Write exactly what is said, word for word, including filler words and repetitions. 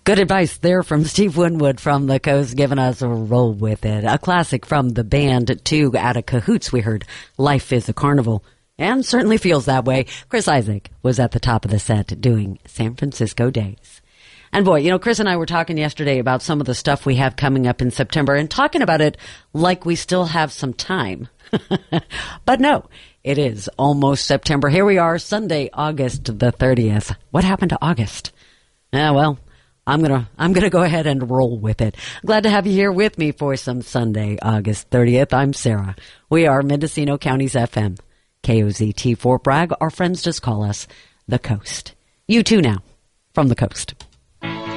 Good advice there from Steve Winwood from the Coast, giving us a roll with it. A classic from the band, too, out of Cahoots. We heard Life is a Carnival, and certainly feels that way. Chris Isaak was at the top of the set doing San Francisco Days. And boy, you know, Chris and I were talking yesterday about some of the stuff we have coming up in September and talking about it like we still have some time. But no, it is almost September. Here we are, Sunday, August the thirtieth. What happened to August? Ah, well, I'm gonna, I'm gonna go ahead and roll with it. Glad to have you here with me for some Sunday, August thirtieth. I'm Sarah. We are Mendocino County's F M. K O Z T Fort Bragg. Our friends just call us the Coast. You too now, from the Coast.